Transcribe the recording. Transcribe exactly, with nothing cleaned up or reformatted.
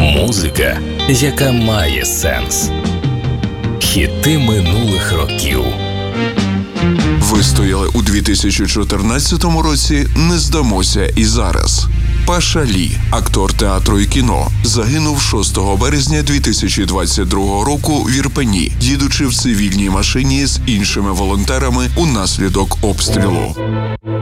Музика, яка має сенс. Хіти минулих років. Вистояли у дві тисячі чотирнадцятому році, не здамося і зараз. Паша Лі, актор театру і кіно, загинув шостого березня дві тисячі двадцять другого року в Ірпені, їдучи в цивільній машині з іншими волонтерами унаслідок обстрілу.